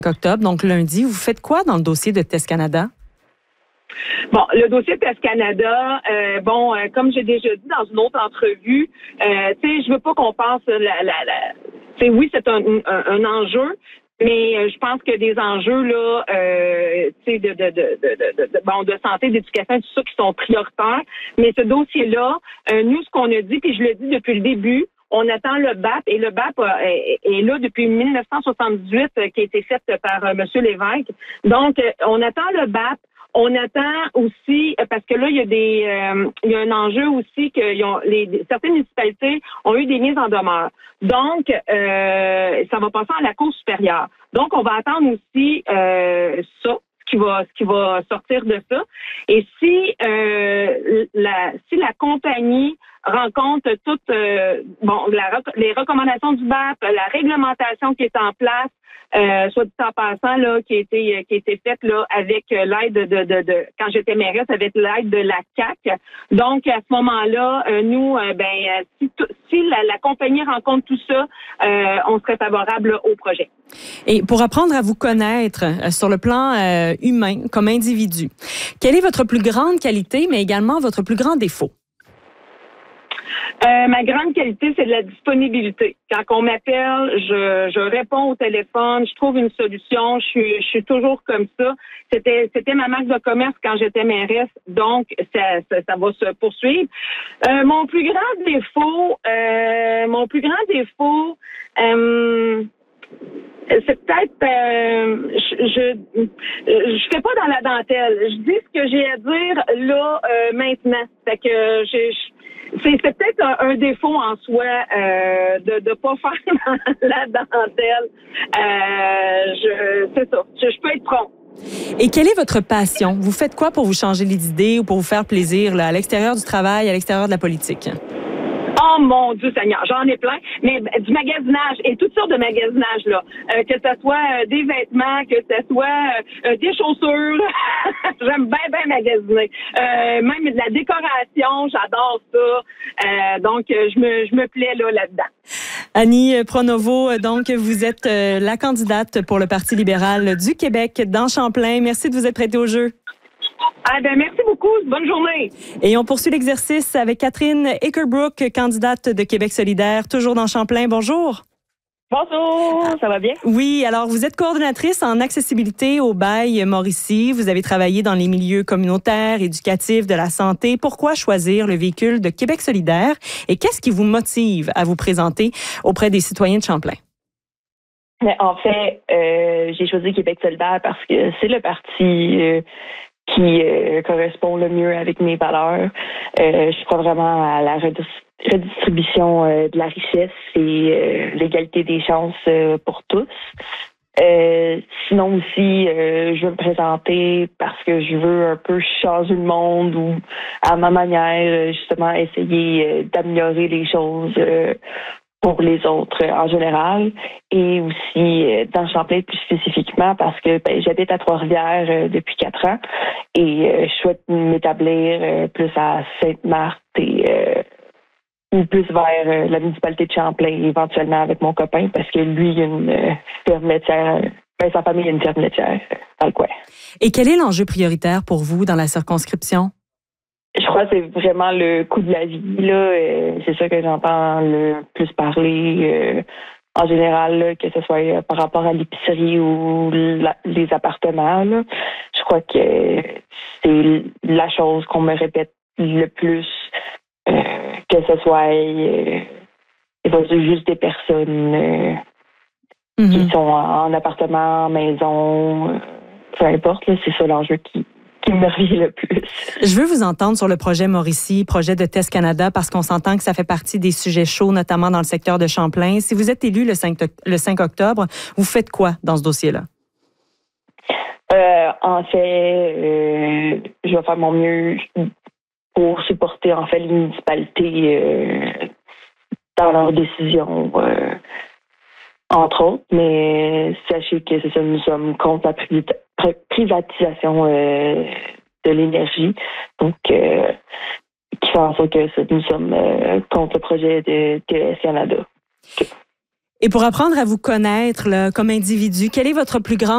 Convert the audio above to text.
octobre, donc lundi. Vous faites quoi dans le dossier de Test Canada? Bon, le dossier Test Canada, comme j'ai déjà dit dans une autre entrevue, je veux pas qu'on pense oui, c'est un enjeu, mais je pense que des enjeux là, de santé, d'éducation, tout ça qui sont prioritaires. Mais ce dossier-là, nous, ce qu'on a dit, puis je le dis depuis le début, on attend le BAP, et le BAP est là depuis 1978, qui a été fait par M. Lévesque. Donc, on attend le BAP. On attend aussi, parce que là, il y a un enjeu aussi que certaines municipalités ont eu des mises en demeure. Donc, ça va passer à la Cour supérieure. Donc, on va attendre aussi ça, ce qui va sortir de ça. Et si la compagnie rencontre toutes les recommandations du BAP, la réglementation qui est en place, soit dit en passant, là, qui a été faite là avec l'aide de quand j'étais mairesse, avec l'aide de la CAQ. Donc à ce moment-là, nous, si la compagnie rencontre tout ça, on serait favorable au projet. Et pour apprendre à vous connaître sur le plan humain, comme individu, quelle est votre plus grande qualité, mais également votre plus grand défaut? Ma grande qualité, c'est de la disponibilité. Quand on m'appelle, je réponds au téléphone, je trouve une solution, je suis toujours comme ça. C'était ma marque de commerce quand j'étais mairesse, donc ça va se poursuivre. Mon plus grand défaut, c'est peut-être je fais pas dans la dentelle. Je dis ce que j'ai à dire là maintenant. Fait que c'est peut-être un défaut en soi de pas faire dans la dentelle. C'est ça. Je peux être prompt. Et quelle est votre passion? Vous faites quoi pour vous changer les idées ou pour vous faire plaisir là, à l'extérieur du travail, à l'extérieur de la politique? Oh mon Dieu Seigneur, j'en ai plein, mais du magasinage et toutes sortes de magasinage là, que ce soit des vêtements, que ce soit des chaussures, j'aime bien magasiner, même de la décoration, j'adore ça, donc je me plais là-dedans. Annie Pronovo, donc vous êtes la candidate pour le Parti libéral du Québec dans Champlain. Merci de vous être prêtée au jeu. Merci beaucoup. Bonne journée. Et on poursuit l'exercice avec Catherine Akerbrook, candidate de Québec solidaire, toujours dans Champlain. Bonjour. Bonjour, ça va bien? Oui, alors vous êtes coordonnatrice en accessibilité au bail Mauricie. Vous avez travaillé dans les milieux communautaires, éducatifs, de la santé. Pourquoi choisir le véhicule de Québec solidaire? Et qu'est-ce qui vous motive à vous présenter auprès des citoyens de Champlain? En fait, j'ai choisi Québec solidaire parce que c'est le parti qui correspond le mieux avec mes valeurs. Je crois vraiment à la redistribution de la richesse et l'égalité des chances pour tous. Sinon aussi, je veux me présenter parce que je veux un peu changer le monde ou à ma manière, justement, essayer d'améliorer les choses pour les autres en général, et aussi dans Champlain plus spécifiquement parce que j'habite à Trois-Rivières depuis 4 ans et je souhaite m'établir plus à Sainte-Marthe ou plus vers la municipalité de Champlain éventuellement avec mon copain parce que lui, il a une ferme laitière, sa famille a une ferme laitière dans le coin. Et quel est l'enjeu prioritaire pour vous dans la circonscription? Je crois que c'est vraiment le coût de la vie. Là, c'est ça que j'entends le plus parler en général, là, que ce soit par rapport à l'épicerie ou les appartements. Là. Je crois que c'est la chose qu'on me répète le plus, que ce soit juste des personnes qui sont en appartement, en maison, peu importe. Là, c'est ça l'enjeu qui me revient le plus. Je veux vous entendre sur le projet Mauricie, projet de Test Canada, parce qu'on s'entend que ça fait partie des sujets chauds, notamment dans le secteur de Champlain. Si vous êtes élu le 5 octobre, vous faites quoi dans ce dossier-là? En fait, je vais faire mon mieux pour supporter en fait les municipalités dans leurs décisions, entre autres. Mais sachez que c'est ça, nous sommes contre la privatisation de l'énergie, donc qui fait en sorte que nous sommes contre le projet de TS Canada. Et pour apprendre à vous connaître là, comme individu, quelle est votre plus grande